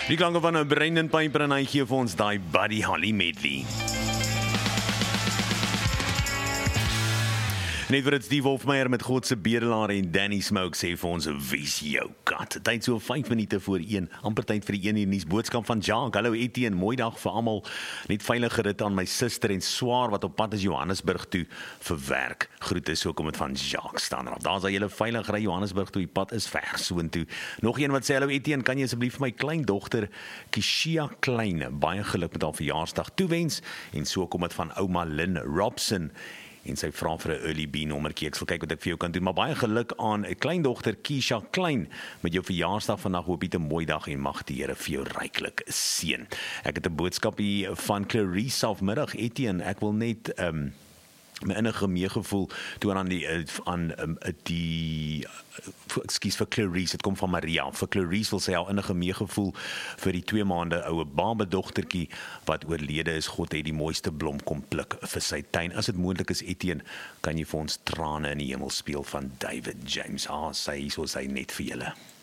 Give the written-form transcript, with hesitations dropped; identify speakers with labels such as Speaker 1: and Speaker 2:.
Speaker 1: Die klanke van 'n Brendan Piper en hy gee vir ons daai Buddy Holly medley. Net vir dit Steve Hofmeyer met God se bedelaar en Danny Smoke sê vir ons wie's jou kat. Tyd so 5 minute voor 1, amper tyd vir die 1 uur nuus boodskap van Jacques. Hallo Etienne, mooi dag vir almal. Net veilig gerit aan my suster en swaar wat op pad is Johannesburg toe vir werk. Groete so kom dit van Jacques staan er. Daar's hy hele veilig ry Johannesburg toe, die pad is ver soontoe. Nog een wat sê hallo Etienne, kan jy asseblief vir my kleindogter Kishia Klein baie geluk met haar verjaarsdag toewens en so kom dit van ouma Lynn Robson. En sy vra vir 'n early B nommertjie. Ek sal kyk wat ek vir jou kan doen, maar baie geluk aan 'n kleindogter Keisha Klein met jou verjaarsdag vandag. Hoop jy 'n mooi dag en mag die Here vir jou ryklik seën. Ek het 'n boodskap hier van Clarice afmiddag. Etienne, ek wil net my innige meegevoel toe aan die ekskuus vir Clarice, dit kom van Maria. Vir Clarice wil sy haar innige meegevoel vir die 2 maande oue babadogtertjie wat oorlede is. God het die mooiste blom kom pluk vir sy tuin. As dit moontlik is, Etienne, kan jy vir ons trane in die hemel speel van David James. Sy net vir julle.